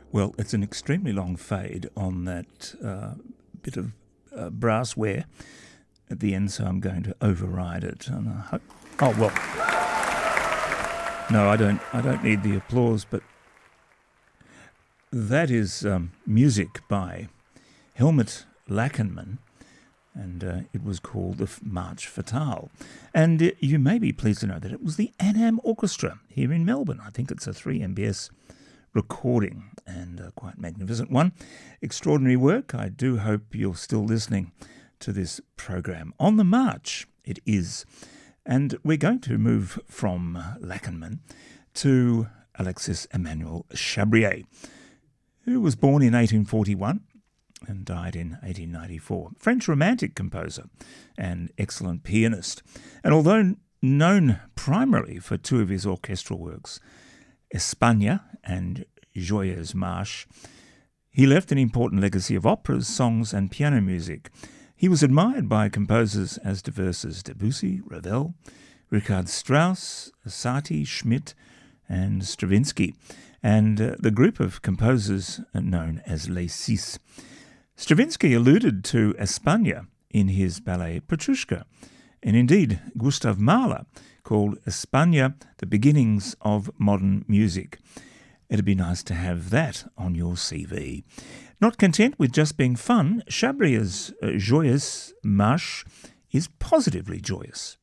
Well, it's an extremely long fade on that bit of brassware at the end, so I'm going to override it. And I hope. Oh well. No, I don't need the applause, but that is music by Helmut Lachenmann, and it was called the Marche Fatale. And you may be pleased to know that it was the Anham Orchestra here in Melbourne. I think it's a 3MBS recording, and a quite magnificent one. Extraordinary work. I do hope you're still listening to this program. On the March, it is. And we're going to move from Lachenmann to Alexis Emmanuel Chabrier, who was born in 1841 and died in 1894. French Romantic composer and excellent pianist. And although known primarily for two of his orchestral works, Espagne and Joyeuse Marche, he left an important legacy of operas, songs and piano music. He was admired by composers as diverse as Debussy, Ravel, Richard Strauss, Satie, Schmidt and Stravinsky, and the group of composers known as Les Six. Stravinsky alluded to Espagne in his ballet Petrushka, and indeed Gustav Mahler called Espagne the beginnings of modern music. It'd be nice to have that on your CV. Not content with just being fun, Chabrier's Joyeuse Marche is positively joyous.